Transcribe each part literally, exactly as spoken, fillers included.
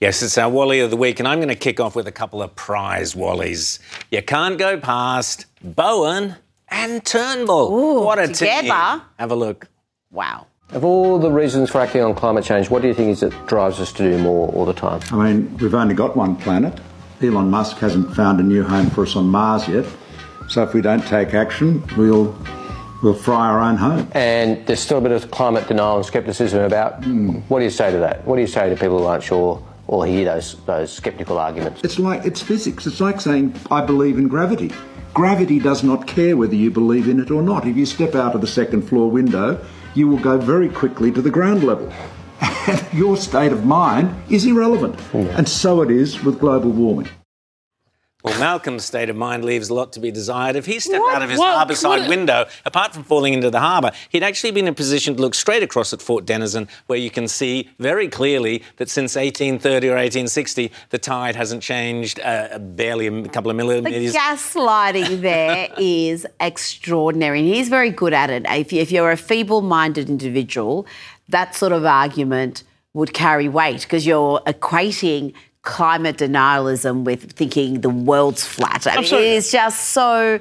Yes, it's our Wally of the Week, and I'm going to kick off with a couple of prize Wallies. You can't go past Bowen and Turnbull. Ooh, what a together. team. Have a look. Wow. Of all the reasons for acting on climate change, what do you think is it drives us to do more all the time? I mean, we've only got one planet. Elon Musk hasn't found a new home for us on Mars yet. So if we don't take action, we'll we'll fry our own home. And there's still a bit of climate denial and scepticism about. Mm. What do you say to that? What do you say to people who aren't sure or hear those those sceptical arguments? It's like it's physics. It's like saying I believe in gravity. Gravity does not care whether you believe in it or not. If you step out of the second floor window, you will go very quickly to the ground level. And your state of mind is irrelevant. Yeah. And so it is with global warming. Well, Malcolm's state of mind leaves a lot to be desired. If he stepped What? out of his What? harbourside What? window, apart from falling into the harbour, he'd actually been in a position to look straight across at Fort Denison, where you can see very clearly that since eighteen thirty or eighteen sixty, the tide hasn't changed uh, barely a couple of The millimetres. gaslighting there is extraordinary, and he's very good at it. If, you, if you're a feeble-minded individual, that sort of argument would carry weight because you're equating climate denialism with thinking the world's flat. I mean, it is just so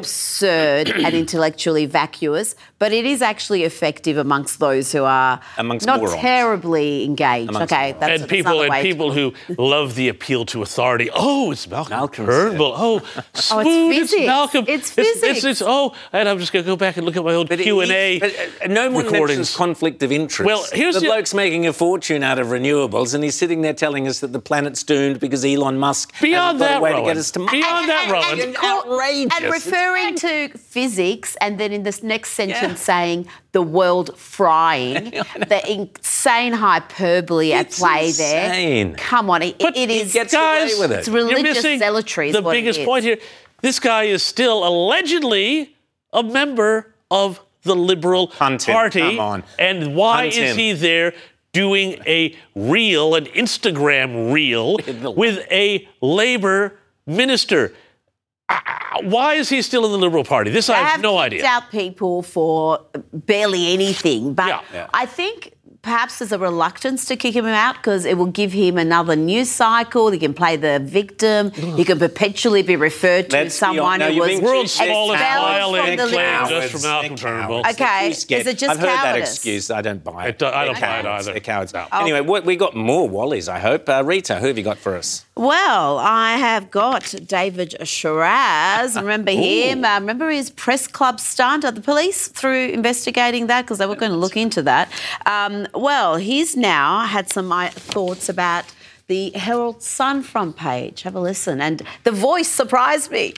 absurd and intellectually vacuous, but it is actually effective amongst those who are amongst not morons. terribly engaged. Amongst okay, that's and people and people who love the appeal to authority. Oh, it's Malcolm Malcolm's Turnbull. Oh, smooth, oh, it's physics. Malcolm. It's It's, physics. it's, it's, oh, and I'm just going to go back and look at my old But Q and he- A but, uh, no one recordings. mentions conflict of interest. Well, here's the the- bloke's making a fortune out of renewables, and he's sitting there telling us that the planet's doomed because Elon Musk Beyond hasn't got that, a way Rowan. to get us to Mars. Beyond that, Rowan. It's outrageous. And referring to physics, and then in this next sentence Yeah. saying the world frying, the insane hyperbole at It's play insane. there. Come on, it, But it he is. gets guys, away with it. It's You're religious missing zealotry. Is the what it biggest is. point here. This guy is still allegedly a member of the Liberal Hunt him. Party. Come on. And why Hunt is him. he there doing a reel, an Instagram reel, with a Labour minister? Uh, why is he still in the Liberal Party? This I They have no kicked idea. out people for barely anything, but Yeah. Yeah. I think perhaps there's a reluctance to kick him out because it will give him another news cycle. He can play the victim. He can perpetually be referred to Let's as be someone honest. No, who you're was being World's too smallest expelled violin from the claim Liberals. just for Malcolm Turnbull. Okay, They're too is scared. it just I've heard that cowardice? excuse. I don't buy it. It do- I don't They're buy it cowards. either. They're cowards. No. Anyway, what, we got more Wallies, I hope. Uh, Rita, who have you got for us? Well, I have got David Shiraz. Remember him? Uh, remember his press club stunt at the police through investigating that because they were going to look into that. Um, well, he's now had some uh, thoughts about the Herald Sun front page. Have a listen. And the voice surprised me.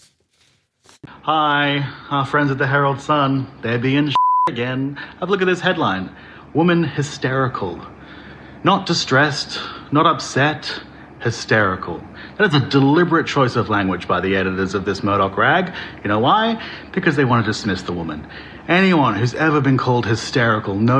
Hi, our friends at the Herald Sun. They're being again. Have a look at this headline. Woman hysterical. Not distressed, not upset, hysterical. That is a deliberate choice of language by the editors of this Murdoch rag. You know why? Because they want to dismiss the woman. Anyone who's ever been called hysterical knows